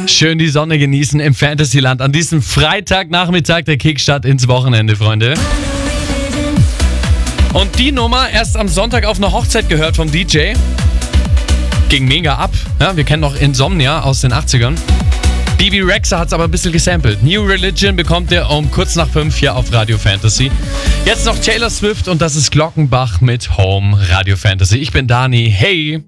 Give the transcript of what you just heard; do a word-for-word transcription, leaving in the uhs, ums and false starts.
Schön die Sonne genießen im Fantasyland an diesem Freitagnachmittag, der Kickstart ins Wochenende, Freunde. Und die Nummer erst am Sonntag auf einer Hochzeit gehört vom D J. Ging mega ab. Ja, wir kennen noch Insomnia aus den achtzigern. B B Rexha hat es aber ein bisschen gesampelt. New Religion bekommt ihr um kurz nach fünf hier auf Radio Fantasy. Jetzt noch Taylor Swift und das ist Glockenbach mit Home Radio Fantasy. Ich bin Dani. Hey!